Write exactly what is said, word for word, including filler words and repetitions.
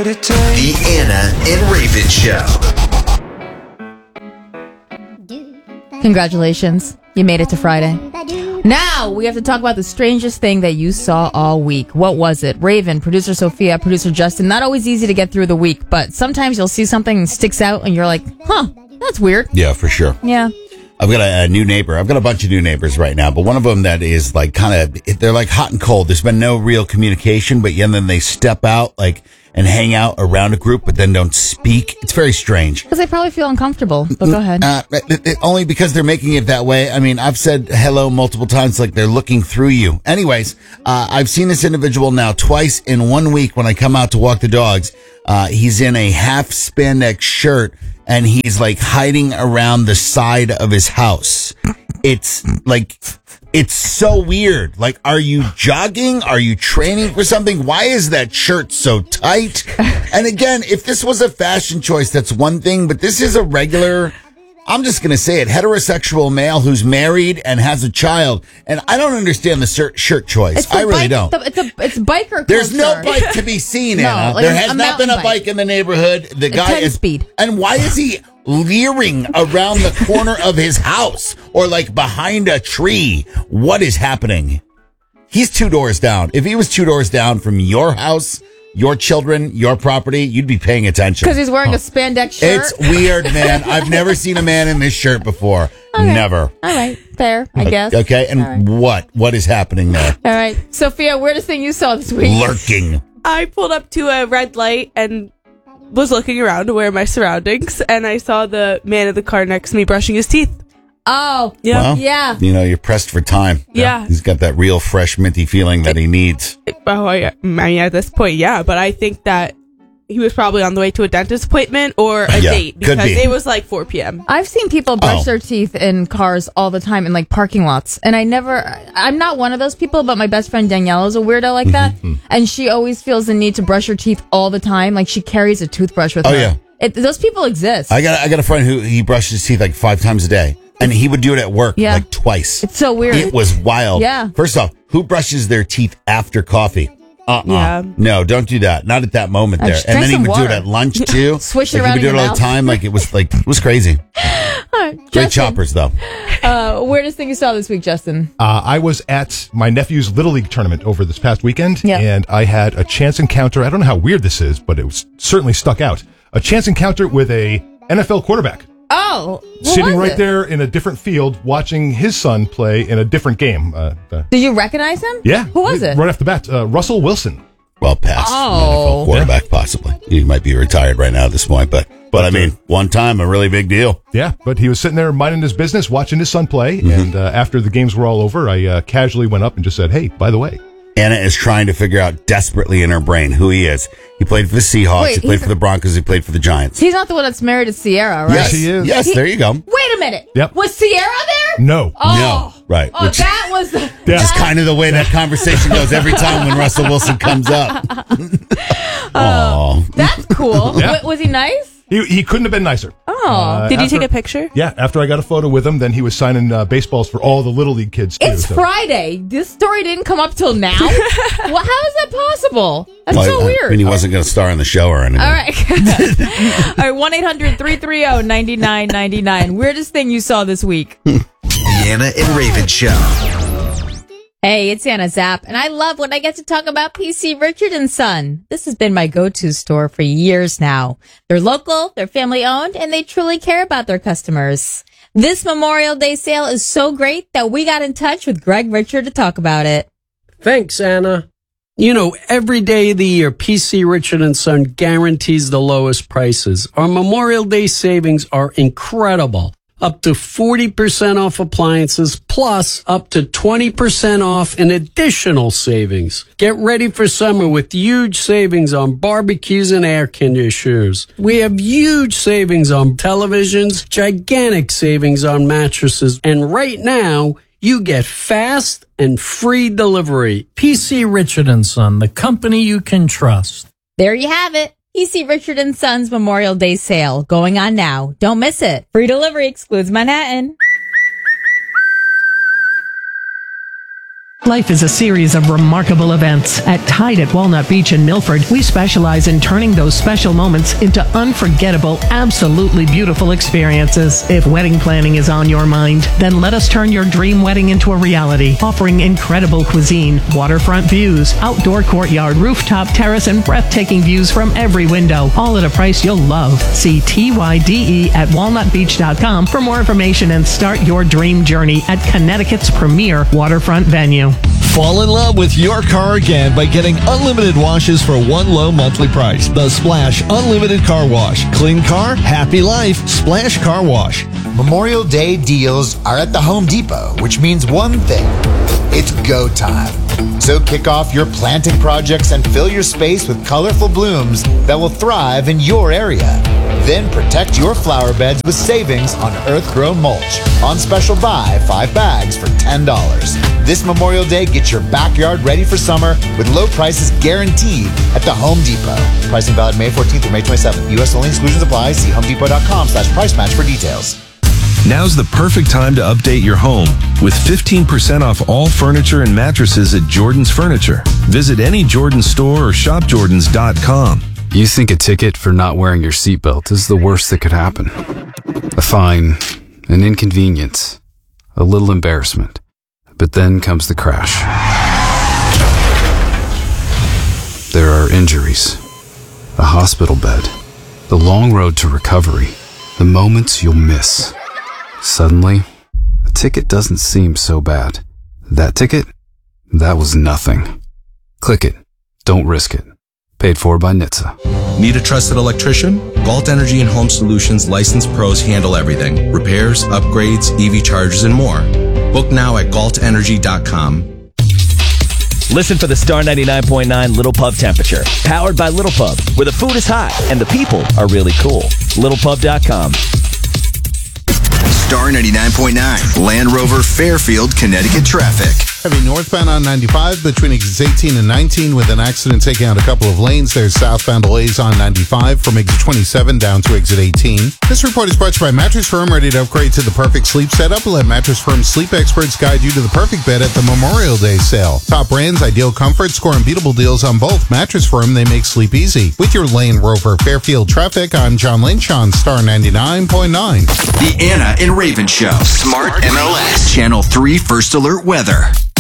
what it takes. The Anna and Raven Show. Congratulations. You made it to Friday. Now, we have to talk about the strangest thing that you saw all week. What was it? Raven, producer Sophia, producer Justin. Not always easy to get through the week, but sometimes you'll see something that sticks out and you're like, huh, that's weird. Yeah, for sure. Yeah. I've got a, a new neighbor. I've got a bunch of new neighbors right now, but one of them that is like kind of, they're like hot and cold. There's been no real communication, but yeah, then they step out like and hang out around a group, but then don't speak. It's very strange. Because they probably feel uncomfortable, but go ahead. Uh, it, it, only because they're making it that way. I mean, I've said hello multiple times, like they're looking through you. Anyways, uh, I've seen this individual now twice in one week when I come out to walk the dogs. Uh, he's in a half spandex shirt and he's like hiding around the side of his house. It's like, it's so weird. Like, are you jogging? Are you training for something? Why is that shirt so tight? And again, if this was a fashion choice, that's one thing, but this is a regular, I'm just going to say it, heterosexual male who's married and has a child. And I don't understand the shirt, shirt choice. It's the I really bike, don't. the- it's a it's biker culture. There's no bike to be seen, No, Anna. like there a- has a not been a mountain bike bike. in the neighborhood. The A guy ten is speed. And why is he leering around the corner of his house or like behind a tree? What is happening? He's two doors down. If he was two doors down from your house, your children, your property, you'd be paying attention. Because he's wearing a spandex shirt. It's weird, man. I've never seen a man in this shirt before. Okay. Never. All right. Fair, I guess. Okay, and All right. what? What is happening there? All right. Sophia, weirdest thing you saw this week? Lurking. I pulled up to a red light and was looking around, aware of my surroundings, and I saw the man in the car next to me brushing his teeth. Oh, Yeah. Well, yeah. You know, you're pressed for time. Yeah. He's got that real fresh, minty feeling that he needs. Oh, I, I mean, at this point, yeah, but I think that he was probably on the way to a dentist appointment or a Yeah, date could because be. it was like four p.m. I've seen people brush Oh. their teeth in cars all the time in like parking lots. And I never, I'm not one of those people, but my best friend Danielle is a weirdo like that. Mm-hmm. And she always feels the need to brush her teeth all the time. Like she carries a toothbrush with Oh, her. yeah. It, those people exist. I got I got a friend who he brushes his teeth like five times a day, and he would do it at work Yeah. like twice. It's so weird. It was wild. Yeah. First off, who brushes their teeth after coffee? Uh-uh. Yeah. No, don't do that. Not at that moment Uh, there. just And drink then he some would do it water. at lunch too. Swish it like, around He would do in it your all mouth. the time. Like it was like it was crazy. All right, Great Justin, choppers though. Uh, weirdest thing you saw this week, Justin? Uh, I was at my nephew's Little League tournament over this past weekend, Yeah. and I had a chance encounter. I don't know how weird this is, but it was certainly stuck out. A chance encounter with a N F L quarterback Oh, what sitting was right it? there in a different field, watching his son play in a different game. Uh, uh, Did you recognize him? yeah, Who was it? Right off the bat, uh, Russell Wilson. Well past Oh. N F L quarterback possibly. He might be retired right now at this point, but but I mean, one time a really big deal. Yeah, but he was sitting there minding his business, watching his son play. Mm-hmm. And uh, after the games were all over, I uh, casually went up and just said, "Hey, by the way." Anna is trying to figure out desperately in her brain who he is. He played for the Seahawks. Wait, he played he's- for the Broncos. He played for the Giants. He's not the one that's married to Sierra, right? Yes, he is. Yes, He- there you go. Wait a minute. Yep. Was Sierra there? No. Oh. No, right. Oh, Which- that was the. Yeah. Which is that- kind of the way that conversation goes every time when Russell Wilson comes up. Oh, That's cool. Yeah. W- was he nice? He, he couldn't have been nicer. Oh. Did you after- take a picture? Yeah, after I got a photo with him, then he was signing uh, baseballs for all the Little League kids, too. It's so- Friday. This story didn't come up till now. Well, how is that possible? That's so I weird. mean, he wasn't going to star in the show or anything. All right. All right. one eight hundred three three zero nine nine nine nine. Weirdest thing you saw this week? The Anna and Raven Show. Hey, it's Anna Zapp, and I love when I get to talk about P C Richard and Son. This has been my go-to store for years now. They're local, they're family-owned, and they truly care about their customers. This Memorial Day sale is so great that we got in touch with Greg Richard to talk about it. Thanks, Anna. You know, every day of the year, P C Richard and Son guarantees the lowest prices. Our Memorial Day savings are incredible. Up to forty percent off appliances, plus up to twenty percent off in additional savings. Get ready for summer with huge savings on barbecues and air conditioners. We have huge savings on televisions, gigantic savings on mattresses, and right now, you get fast and free delivery. P C Richard and Son, the company you can trust. There you have it. P C Richard and Son's Memorial Day sale going on now. Don't miss it. Free delivery excludes Manhattan. Life is a series of remarkable events. At Tide at Walnut Beach in Milford, we specialize in turning those special moments into unforgettable, absolutely beautiful experiences. If wedding planning is on your mind, then let us turn your dream wedding into a reality, offering incredible cuisine, waterfront views, outdoor courtyard, rooftop terrace, and breathtaking views from every window, all at a price you'll love. See T Y D E at walnut beach dot com for more information and start your dream journey at Connecticut's premier waterfront venue. Fall in love with your car again by getting unlimited washes for one low monthly price. The Splash Unlimited Car Wash. Clean car, happy life. Splash Car Wash. Memorial Day deals are at the Home Depot, which means one thing. It's go time. So kick off your planting projects and fill your space with colorful blooms that will thrive in your area. Then protect your flower beds with savings on earth-grown mulch. On special buy, five bags for ten dollars. This Memorial Day, get your backyard ready for summer with low prices guaranteed at the Home Depot. Pricing valid May fourteenth through May twenty-seventh. U S only, exclusions apply. See homedepot.com slash price match for details. Now's the perfect time to update your home with fifteen percent off all furniture and mattresses at Jordan's Furniture. Visit any Jordan store or shop jordans dot com. You think a ticket for not wearing your seatbelt is the worst that could happen. A fine, an inconvenience, a little embarrassment. But then comes the crash. There are injuries, a hospital bed, the long road to recovery, the moments you'll miss. Suddenly, a ticket doesn't seem so bad. That ticket? That was nothing. Click it. Don't risk it. Paid for by N H T S A. Need a trusted electrician? Galt Energy and Home Solutions licensed pros handle everything. Repairs, upgrades, E V chargers, and more. Book now at galt energy dot com. Listen for the Star ninety-nine point nine Little Pub Temperature. Powered by Little Pub, where the food is hot and the people are really cool. little pub dot com. Star ninety-nine point nine, Land Rover, Fairfield, Connecticut traffic. Heavy northbound on ninety-five between exits eighteen and nineteen with an accident taking out a couple of lanes. There's southbound delays on ninety-five from exit twenty-seven down to exit eighteen. This report is brought to you by Mattress Firm, ready to upgrade to the perfect sleep setup. Let Mattress Firm's sleep experts guide you to the perfect bed at the Memorial Day sale. Top brands, ideal comfort, score unbeatable deals on both. Mattress Firm, they make sleep easy. With your Land Rover Fairfield traffic, I'm John Lynch on Star ninety-nine point nine. The Anna and Raven Show. Smart M L S. Channel three First Alert Weather.